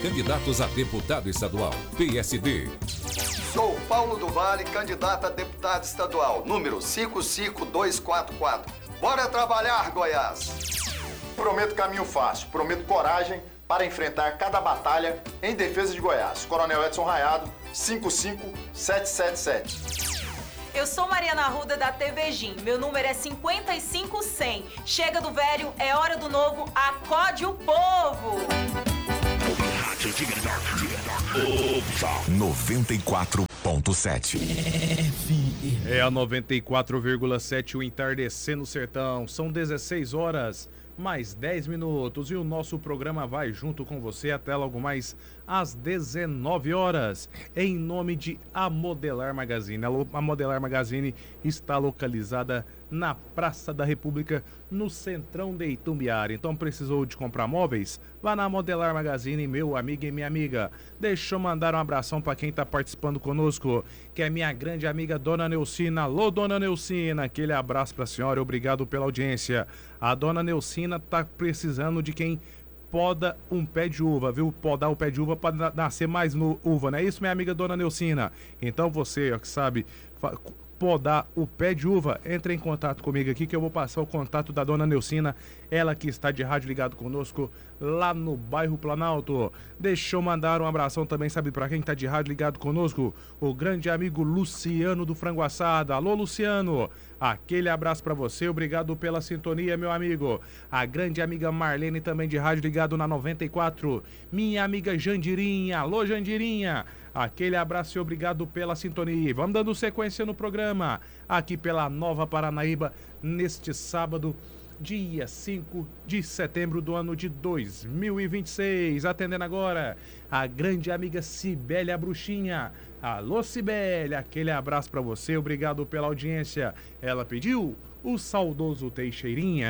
candidatos a deputado estadual, PSD. Sou Paulo do Vale, candidato a deputado estadual, número 55244. Bora trabalhar, Goiás! Prometo caminho fácil, prometo coragem para enfrentar cada batalha em defesa de Goiás. Coronel Edson Raiado, 55777. Eu sou Mariana Arruda da TV Gin. Meu número é 55100. Chega do velho, é hora do novo. Acode o povo! 94.7. É a 94,7 o entardecer no sertão. São 16 horas, mais 10 minutos. E o nosso programa vai junto com você até logo mais às 19 horas. Em nome de A Modelar Magazine. A Modelar Magazine está localizada na Praça da República, no centrão de Itumbiara. Então precisou de comprar móveis? Vá na Modelar Magazine, meu amigo e minha amiga. Deixa eu mandar um abração para quem está participando conosco, que é minha grande amiga Dona Neucina. Alô, Dona Neucina, aquele abraço para a senhora, obrigado pela audiência. A Dona Neucina está precisando de quem poda um pé de uva, viu? Podar o pé de uva para nascer mais uva, não é isso, minha amiga Dona Neucina? Então você, ó, que sabe podar o pé de uva, entre em contato comigo aqui que eu vou passar o contato da Dona Neucina, ela que está de rádio ligado conosco lá no bairro Planalto. Deixa eu mandar um abração também, sabe para quem está de rádio ligado conosco? O grande amigo Luciano do Frango Assado. Alô, Luciano, aquele abraço para você, obrigado pela sintonia, meu amigo. A grande amiga Marlene também de rádio ligado na 94. Minha amiga Jandirinha, alô Jandirinha, aquele abraço e obrigado pela sintonia. Vamos dando sequência no programa aqui pela Nova Paranaíba neste sábado, dia 5 de setembro do ano de 2026. Atendendo agora a grande amiga Cibélia Bruxinha. Alô, Cibélia, aquele abraço para você, obrigado pela audiência. Ela pediu o saudoso Teixeirinha.